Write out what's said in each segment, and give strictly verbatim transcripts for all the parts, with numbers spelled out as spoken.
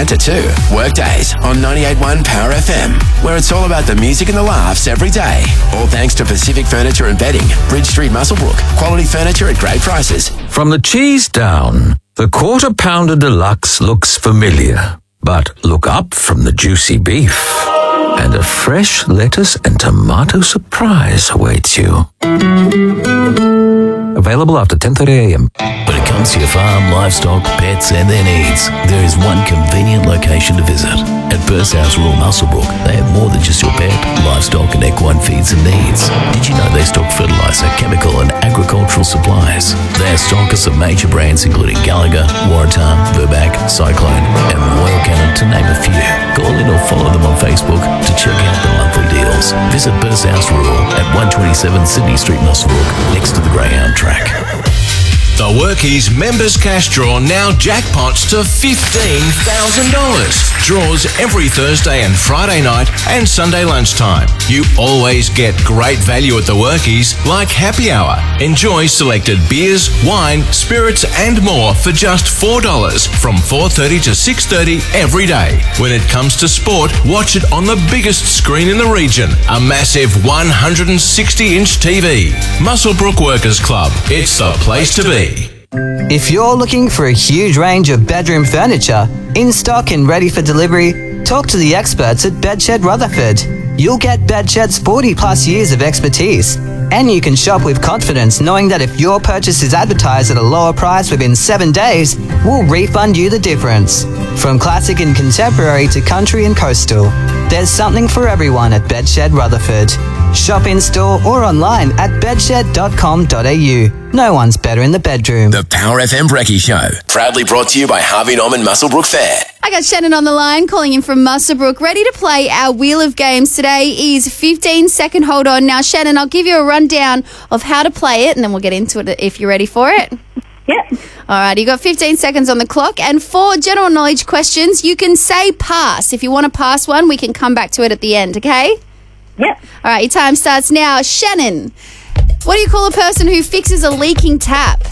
to two, Workdays on ninety-eight point one Power F M, where it's all about the music and the laughs every day. All thanks to Pacific Furniture and Bedding, Bridge Street, Muswellbrook. Quality furniture at great prices. From the cheese down, the Quarter Pounder Deluxe looks familiar. But look up from the juicy beef, and a fresh lettuce and tomato surprise awaits you. Available after ten thirty a m. When it comes to your farm, livestock, pets and their needs, there is one convenient location to visit. At Burst House Rural Muswellbrook, they have more than just your pet, livestock and equine feeds and needs. Did you know they stock fertiliser, chemical and agricultural supplies? They are stockers of major brands including Gallagher, Waratah, Verbac, Cyclone and Royal Canin, to name a few. Call in or follow them on Facebook to check out the monthly deals. Visit Burst House Rural at one twenty-seven Sydney Street, Muswellbrook, next to the Greyhound track. The Workies Members Cash Draw now jackpots to fifteen thousand dollars. Draws every Thursday and Friday night and Sunday lunchtime. You always get great value at the Workies, like happy hour. Enjoy selected beers, wine, spirits and more for just four dollars from four thirty to six thirty every day. When it comes to sport, watch it on the biggest screen in the region, a massive one hundred sixty inch T V. Muswellbrook Workers Club. It's the place to be. If you're looking for a huge range of bedroom furniture, in stock and ready for delivery, talk to the experts at Bedshed Rutherford. You'll get Bedshed's forty plus years of expertise, and you can shop with confidence knowing that if your purchase is advertised at a lower price within seven days, we'll refund you the difference. From classic and contemporary to country and coastal, there's something for everyone at Bedshed Rutherford. Shop in store or online at bedshed dot com dot a u. No one's better in the bedroom. The Power F M Brekkie Show, proudly brought to you by Harvey Norman Muswellbrook Fair. I got Shannon on the line, calling in from Muswellbrook, ready to play our Wheel of Games. Today is fifteen second hold on. Now, Shannon, I'll give you a rundown of how to play it, and then we'll get into it if you're ready for it. Yep. All right, you got fifteen seconds on the clock, and for general knowledge questions, you can say pass. If you want to pass one, we can come back to it at the end, okay? Yep. All right, your time starts now. Shannon, what do you call a person who fixes a leaking tap?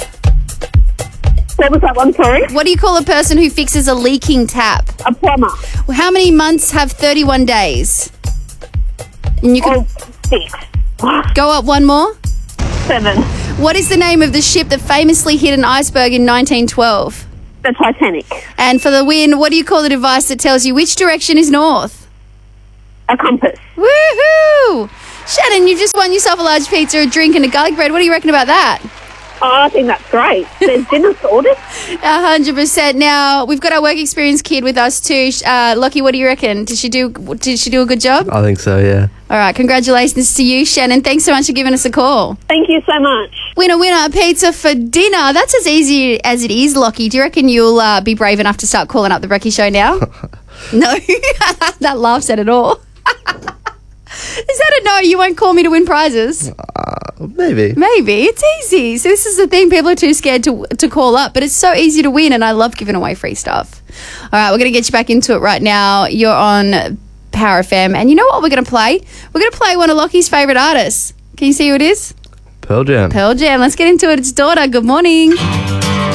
What was that one, sorry? What do you call a person who fixes a leaking tap? A plumber. How many months have thirty-one days? And you can Oh, six. go up one more. Seven. What is the name of the ship that famously hit an iceberg in nineteen twelve? The Titanic. And for the win, what do you call the device that tells you which direction is north? A compass. Woohoo! Shannon, you've just won yourself a large pizza, a drink and a garlic bread. What do you reckon about that? Oh, I think that's great. There's dinner sorted. A hundred percent. Now we've got our work experience kid with us too. Uh, Lockie, what do you reckon? Did she do? Did she do a good job? I think so, yeah. All right, congratulations to you, Shannon. Thanks so much for giving us a call. Thank you so much. Winner, winner, pizza for dinner. That's as easy as it is, Lockie. Do you reckon you'll uh, be brave enough to start calling up the Brekkie Show now? No, that laugh said it all. Is that a no? You won't call me to win prizes? Uh, maybe. Maybe. It's easy. So this is the thing. People are too scared to to call up, but it's so easy to win, and I love giving away free stuff. All right, we're going to get you back into it right now. You're on Power F M, and you know what we're going to play? We're going to play one of Lockie's favourite artists. Can you see who it is? Pearl Jam. Pearl Jam. Let's get into it. It's Daughter. Good morning.